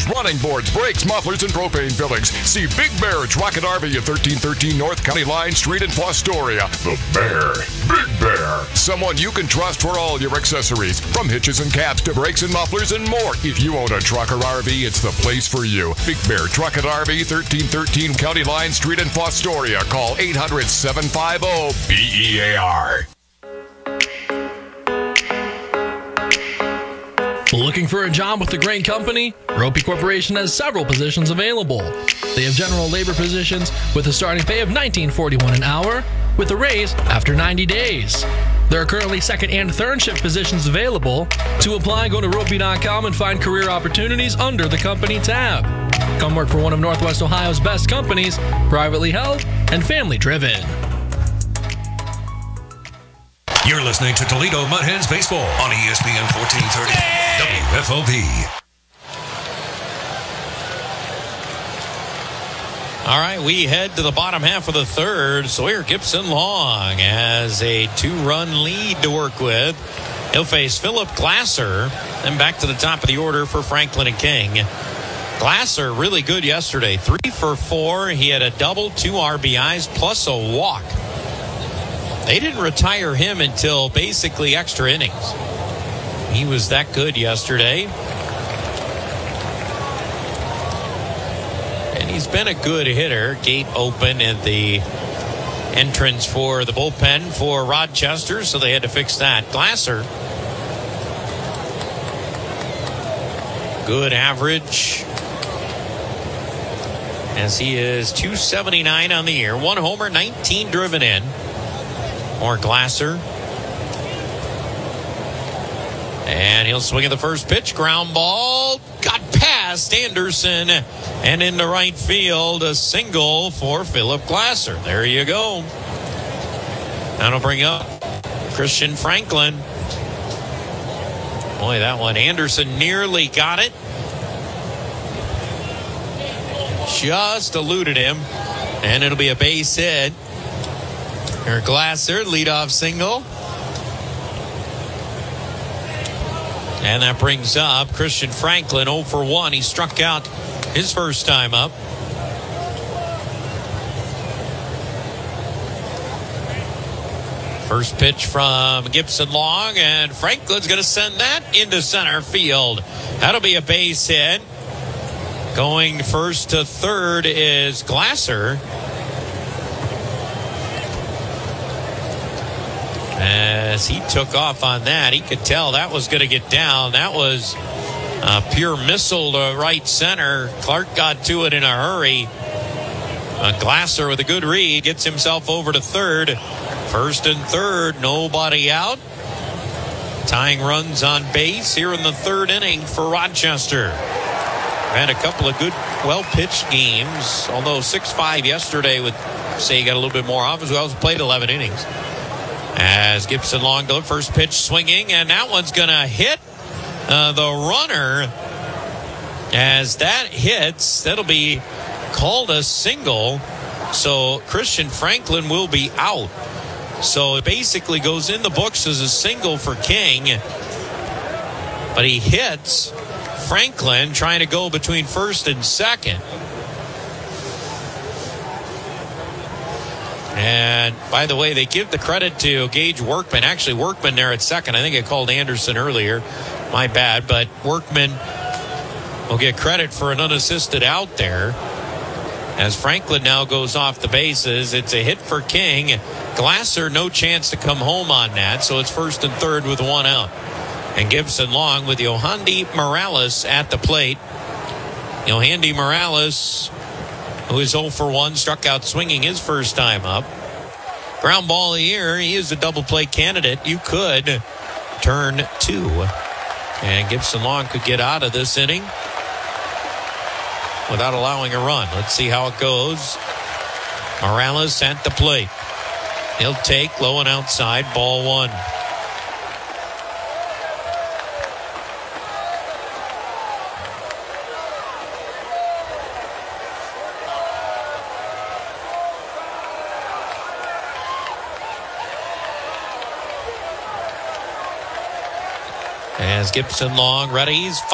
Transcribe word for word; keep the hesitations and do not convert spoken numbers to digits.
tires, running boards, brakes, mufflers, and propane fillings. See Big Bear Truck and R V at thirteen thirteen North County Line Street in Fostoria. The Bear. Big Bear. Someone you can trust for all your accessories, from hitches and caps to brakes and mufflers and more. If you own a truck or R V, it's the place for you. Big Bear Truck and R V, thirteen thirteen County Line Street in Fostoria. Call eight hundred, seven five zero, B E A R. Looking for a job with the Grain Company? Ropey Corporation has several positions available. They have general labor positions with a starting pay of nineteen forty-one an hour, with a raise after ninety days. There are currently second and third shift positions available. To apply, go to ropey dot com and find career opportunities under the company tab. Come work for one of Northwest Ohio's best companies, privately held and family driven. You're listening to Toledo Mud Hens Baseball on E S P N fourteen thirty W F O P. All right, we head to the bottom half of the third. Sawyer Gibson Long has a two-run lead to work with. He'll face Philip Glasser. Then back to the top of the order for Franklin and King. Glasser really good yesterday. Three for four. He had a double, two R B Is, plus a walk. They didn't retire him until basically extra innings. He was that good yesterday. And he's been a good hitter. Gate open at the entrance for the bullpen for Rochester, so they had to fix that. Glasser, good average, as he is two seventy-nine on the year. One homer, nineteen driven in. Or Glasser. And he'll swing at the first pitch. Ground ball. Got past Anderson. And into right field. A single for Philip Glasser. There you go. That'll bring up Christian Franklin. Boy, that one. Anderson nearly got it. Just eluded him. And it'll be a base hit. Here, Glasser, leadoff single. And that brings up Christian Franklin, oh for one. He struck out his first time up. First pitch from Gibson Long, and Franklin's going to send that into center field. That'll be a base hit. Going first to third is Glasser. As he took off on that, he could tell that was going to get down. That was a pure missile to right center. Clark got to it in a hurry. Uh, Glasser with a good read gets himself over to third. First and third, nobody out. Tying runs on base here in the third inning for Rochester. Had a couple of good, well-pitched games, although six five yesterday with, say, got a little bit more offense. We also played eleven innings. As Gibson Long goes, first pitch swinging, and that one's going to hit uh, the runner. As that hits, that'll be called a single. So Christian Franklin will be out. So it basically goes in the books as a single for King. But he hits Franklin trying to go between first and second. And by the way, they give the credit to Gage Workman. Actually, Workman there at second. I think I called Anderson earlier. My bad. But Workman will get credit for an unassisted out there. As Franklin now goes off the bases, it's a hit for King. Glasser, no chance to come home on that. So it's first and third with one out. And Gibson Long with Yohandy Morales at the plate. Yohandy Morales, who is oh for one, struck out swinging his first time up. Ground ball here. He is a double play candidate. You could turn two. And Gibson Long could get out of this inning without allowing a run. Let's see how it goes. Morales at the plate. He'll take low and outside, ball one. As Gibson Long ready, he's